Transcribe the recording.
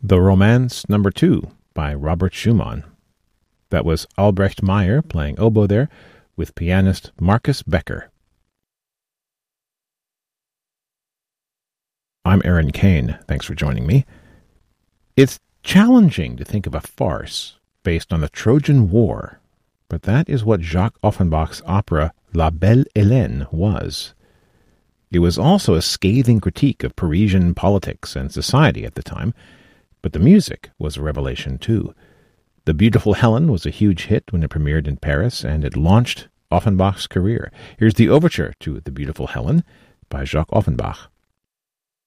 The Romance No. 2 by Robert Schumann. That was Albrecht Meyer playing oboe there with pianist Marcus Becker. I'm Aaron Kane. Thanks for joining me. It's challenging to think of a farce based on the Trojan War, but that is what Jacques Offenbach's opera La Belle Hélène was. It was also a scathing critique of Parisian politics and society at the time, but the music was a revelation too. The Beautiful Helen was a huge hit when it premiered in Paris, and it launched Offenbach's career. Here's the overture to The Beautiful Helen by Jacques Offenbach.